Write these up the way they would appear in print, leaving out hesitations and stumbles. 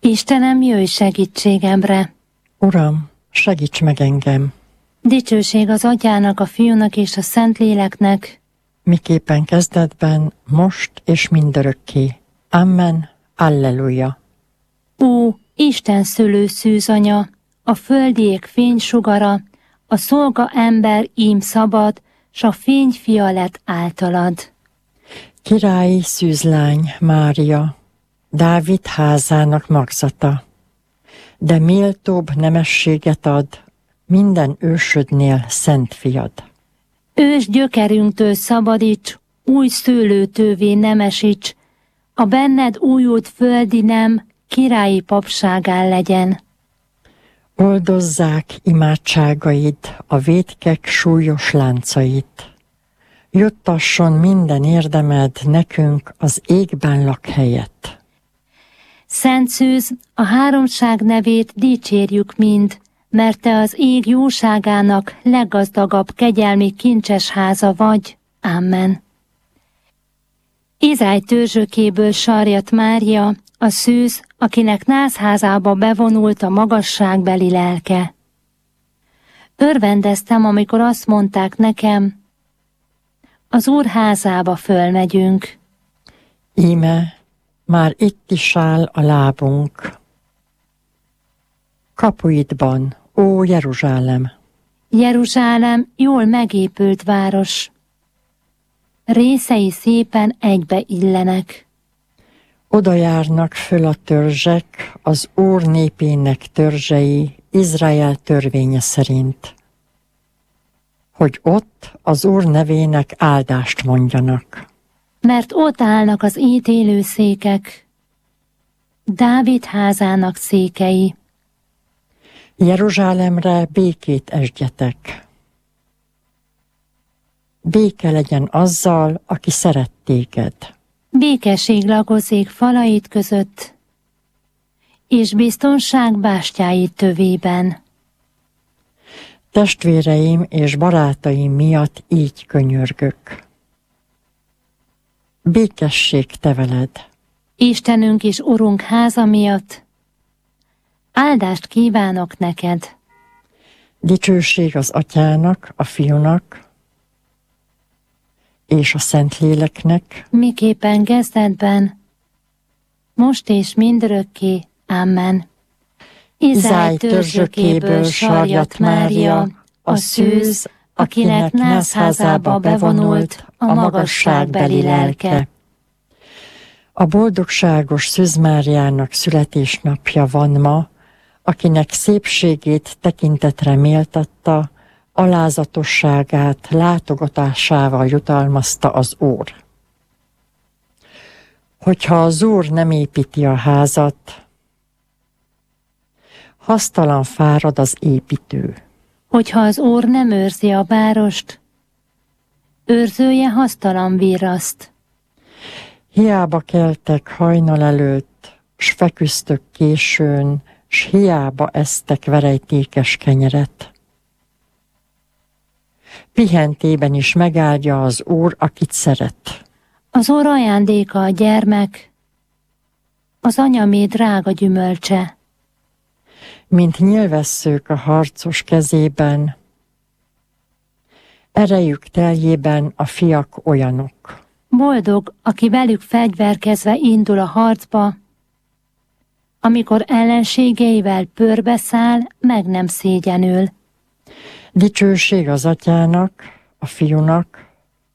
Istenem, jöjj segítségemre! Uram, segíts meg engem! Dicsőség az Atyának, a Fiúnak és a Szentléleknek, miképpen kezdetben, most és mindörökké. Amen. Alleluja. Ó, Isten szülő szűzanya, a földiek fénysugara, a szolga ember ím szabad, s a fényfia lett általad. Királyi szűzlány Mária, Dávid házának magzata, de méltóbb nemességet ad minden ősödnél szent fiad. Ős gyökerünktől szabadíts, új szőlőtővé nemesíts, a benned újult földi nem királyi papságán legyen. Oldozzák imádságaid a vétkek súlyos láncait. Juttasson minden érdemed nekünk az égben lakhelyet. Szent Szűz, a háromság nevét dicsérjük mind, mert te az ég jóságának leggazdagabb kegyelmi kincses háza vagy. Amen. Izrael törzsökéből sarjat Mária, a szűz, akinek nászházába bevonult a magasságbeli lelke. Örvendeztem, amikor azt mondták nekem, az Úr házába fölmegyünk. Íme, már itt is áll a lábunk. Kapuidban, ó Jeruzsálem! Jeruzsálem jól megépült város. Részei szépen egybeillenek. Oda járnak föl a törzsek, az Úr népének törzsei, Izrael törvénye szerint, hogy ott az Úr nevének áldást mondjanak. Mert ott állnak az ítélőszékek, Dávid házának székei. Jeruzsálemre békét esdjetek. Béke legyen azzal, aki szeret téged. Békesség lakozik falait között, és biztonság bástyái tövében. Testvéreim és barátaim miatt így könyörgök. Békesség te veled. Istenünk és Urunk háza miatt áldást kívánok neked. Dicsőség az Atyának, a Fiúnak és a Szentléleknek, miképpen kezdetben, most és mindörökké. Amen. Izrael törzsökéből sarjat Mária, a szűz, akinek nászházába bevonult a magasságbeli lelke. A boldogságos Szűz Máriának születésnapja van ma, akinek szépségét tekintetre méltatta, alázatosságát látogatásával jutalmazta az Úr. Hogyha az Úr nem építi a házat, hasztalan fárad az építő. Hogyha az Úr nem őrzi a várost, őrzője hasztalan virraszt. Hiába keltek hajnal előtt, s feküztök későn, s hiába esztek verejtékes kenyeret. Pihentében is megáldja az Úr, akit szeret. Az Úr ajándéka a gyermek, az anyamé drága gyümölcse. Mint nyilvesszők a harcos kezében, erejük teljében a fiak olyanok. Boldog, aki velük fegyverkezve indul a harcba, amikor ellenségeivel pörbeszáll, meg nem szégyenül. Dicsőség az Atyának, a Fiúnak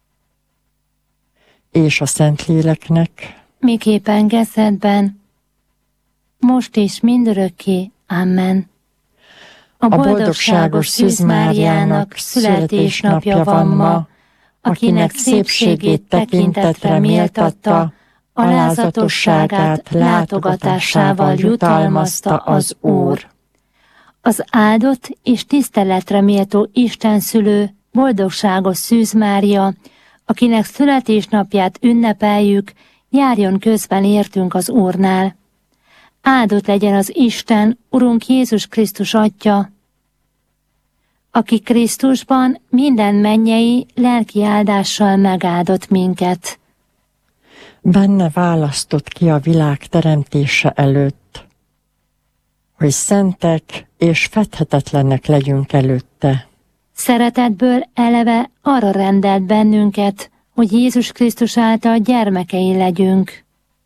és a Szentléleknek, miképpen kezdetben, most és mindörökké. Amen. A boldogságos Szűz Máriának születésnapja van ma, akinek szépségét tekintetre méltatta, alázatosságát látogatásával jutalmazta az Úr. Az áldott és tiszteletre méltó Istenszülő, boldogságos Szűz Mária, akinek születésnapját ünnepeljük, járjon közben értünk az Úrnál. Áldott legyen az Isten, Urunk Jézus Krisztus Atya, aki Krisztusban minden mennyei lelki áldással megáldott minket. Benne választott ki a világ teremtése előtt, hogy szentek és fedhetetlenek legyünk előtte. Szeretetből eleve arra rendelt bennünket, hogy Jézus Krisztus által gyermekei legyünk.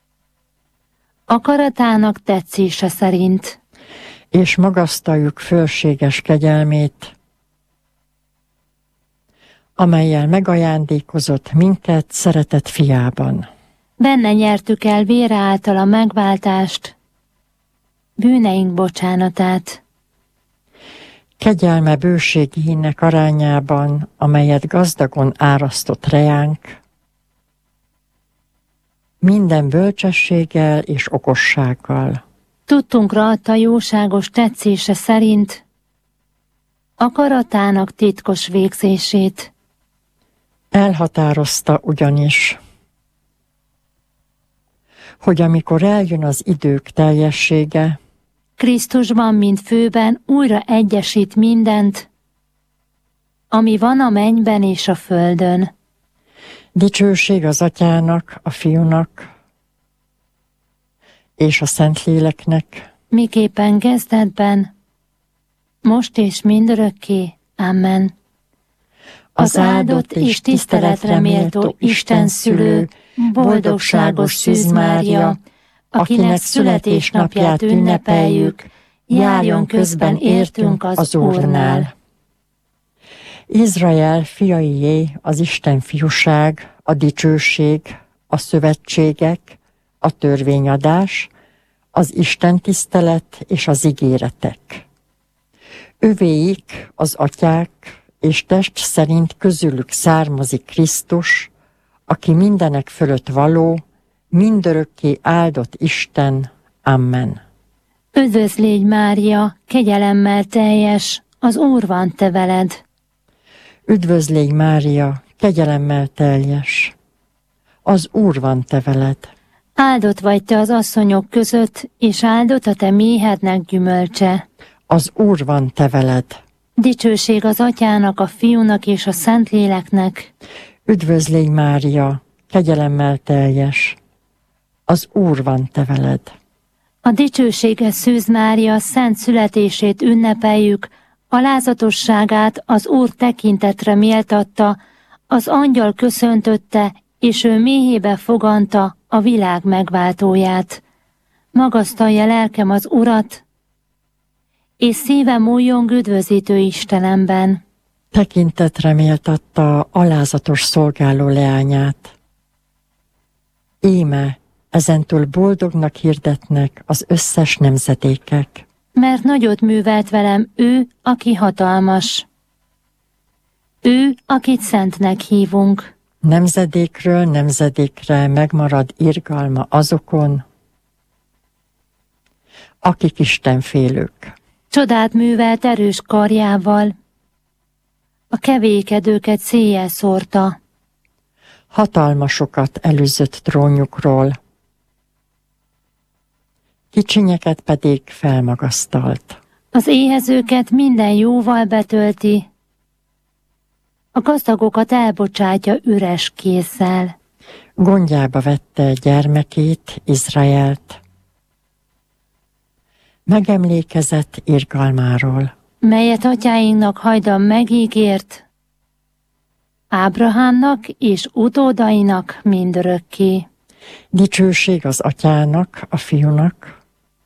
Akaratának tetszése szerint. És magasztaljuk fölséges kegyelmét, amellyel megajándékozott minket szeretett fiában. Benne nyertük el vére által a megváltást, bűneink bocsánatát. Kegyelme bőségének arányában, amelyet gazdagon árasztott reánk, minden bölcsességgel és okossággal. Tudtunkra adta jóságos tetszése szerint akaratának titkos végzését. Elhatározta ugyanis, hogy amikor eljön az idők teljessége, Krisztusban, mint főben újra egyesít mindent, ami van a mennyben és a földön. dicsőség az Atyának, a Fiúnak és a Szentléleknek, Miképpen kezdetben, most és mindörökké. Amen. Az áldott és tiszteletre méltó Isten szülő, boldogságos Szűz Mária, akinek születésnapját ünnepeljük, járjon közben értünk az Úrnál. Izrael fiaié az Isten fiúság, a dicsőség, a szövetségek, a törvényadás, az Isten tisztelet és az ígéretek. Övéik az atyák, és test szerint közülük származik Krisztus, aki mindenek fölött való, mindörökké áldott Isten. Amen. Üdvözl légy, Mária, kegyelemmel teljes, az Úr van te veled. Üdvözl légy, Mária, kegyelemmel teljes, az Úr van te veled. Áldott vagy te az asszonyok között, és áldott a te méhednek gyümölcse. Az Úr van te veled. Dicsőség az Atyának, a Fiúnak és a Szentléleknek. Üdvözl légy, Mária, kegyelemmel teljes, az Úr van te veled. A dicsőséges Szűz Mária szent születését ünnepeljük, alázatosságát az Úr tekintetre méltatta, az angyal köszöntötte, és ő méhébe foganta a világ megváltóját. Magasztalja lelkem az Urat, és szívem újjong üdvözítő Istenemben. Tekintetre méltatta alázatos szolgáló leányát. Íme, ezentúl boldognak hirdetnek az összes nemzedékek. Mert nagyot művelt velem ő, aki hatalmas. Ő, akit szentnek hívunk. Nemzedékről nemzedékre megmarad irgalma azokon, akik istenfélők. Csodát művelt erős karjával. A kevékedőket széjjel szórta. Hatalmasokat elűzött trónjukról, kicsinyeket pedig felmagasztalt. Az éhezőket minden jóval betölti, a gazdagokat elbocsátja üres kézzel. Gondjába vette gyermekét, Izraelt. Megemlékezett irgalmáról, melyet atyáinknak hajdan megígért, Ábrahámnak és utódainak mindörökké. dicsőség az Atyának, a Fiúnak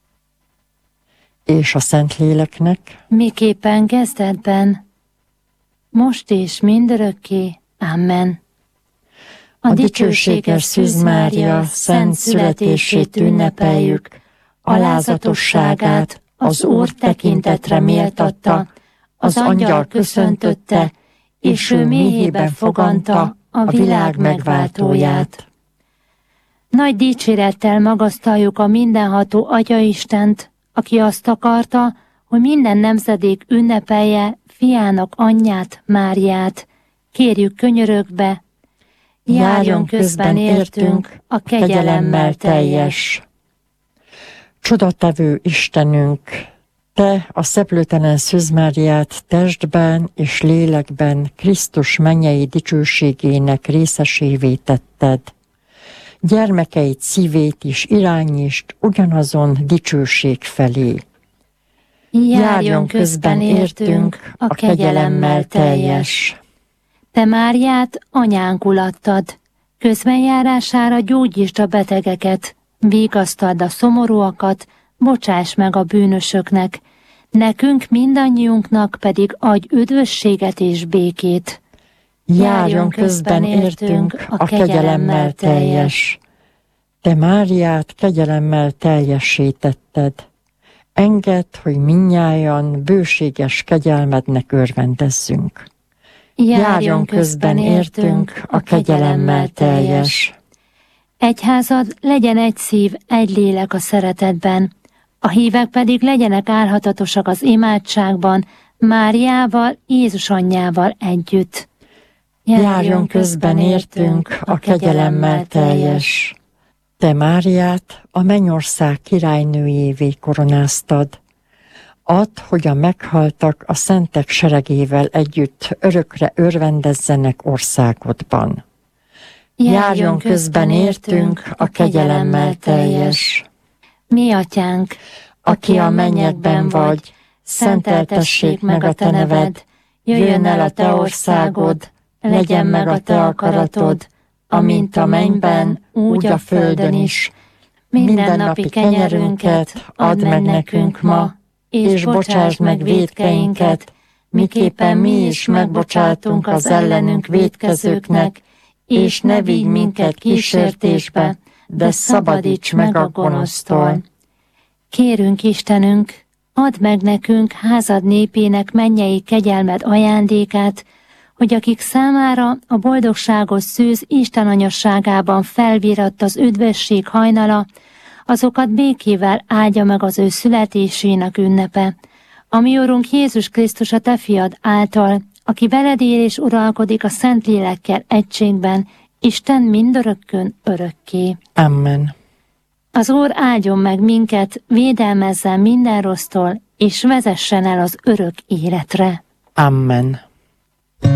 és a Szentléleknek, Miképpen kezdetben, most és mindörökké. Amen. a dicsőséges Szűz Mária szent születését ünnepeljük, alázatosságát az Úr tekintetre méltatta, az angyal köszöntötte, és ő méhében foganta a világ megváltóját. Nagy dicsérettel magasztaljuk a mindenható Atyaistent, aki azt akarta, hogy minden nemzedék ünnepelje fiának anyját, Máriát. Kérjük könyörökbe, járjon közben értünk a kegyelemmel teljes. Csodatevő Istenünk, Te a szeplőtelen Szűz Máriát testben és lélekben Krisztus mennyei dicsőségének részesévé tetted. Gyermekeid szívét is irányítsd ugyanazon dicsőség felé. Járjon közben értünk a kegyelemmel teljes. Te Máriát anyánkul adtad, közbenjárására gyógyítsd a betegeket, vigasztald a szomorúakat, bocsáss meg a bűnösöknek, nekünk mindannyiunknak pedig adj üdvösséget és békét. Járjon közben értünk a kegyelemmel teljes. Te Máriát kegyelemmel teljessítetted. Engedd, hogy mindnyájan bőséges kegyelmednek örvendezzünk. Járjon közben értünk a kegyelemmel teljes. Egyházad legyen egy szív, egy lélek a szeretetben, a hívek pedig legyenek álhatatosak az imádságban, Máriával, Jézus anyjával együtt. Járjon közben értünk a kegyelemmel teljes. Te Máriát a mennyország királynőjévé koronáztad. Add, hogy a meghaltak a szentek seregével együtt örökre örvendezzenek országodban. Járjon közben értünk a kegyelemmel teljes. Mi atyánk, aki a mennyekben vagy, szenteltessék meg a te neved, jöjjön el a te országod, legyen meg a te akaratod, amint a mennyben, úgy a földön is. Mindennapi kenyerünket add meg nekünk ma, és bocsásd meg vétkeinket, miképpen mi is megbocsátunk az ellenünk vétkezőknek, és ne vigy minket kísértésbe, de szabadíts meg a gonosztól. Kérünk Istenünk, add meg nekünk házad népének mennyei kegyelmed ajándékát, hogy akik számára a boldogságos szűz Isten anyasságában felvíratt az üdvösség hajnala, azokat békével áldja meg az ő születésének ünnepe, a mi Urunk Jézus Krisztus a te fiad által, aki veled él és uralkodik a Szentlélekkel egységben, Isten mindörökkön örökké. Amen. Az Úr áldjon meg minket, védelmezzen minden rossztól, és vezessen el az örök életre. Amen.